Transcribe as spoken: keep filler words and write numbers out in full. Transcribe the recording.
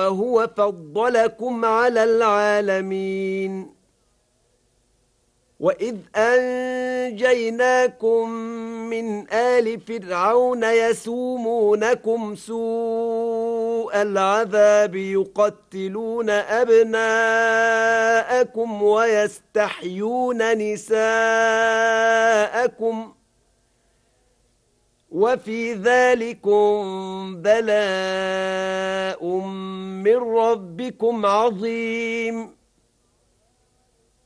وهو فضلكم على العالمين وإذ أنجيناكم من آل فرعون يسومونكم سوء العذاب يقتلون أبناءكم ويستحيون نساءكم وفي ذلكم بلاء من ربكم عظيم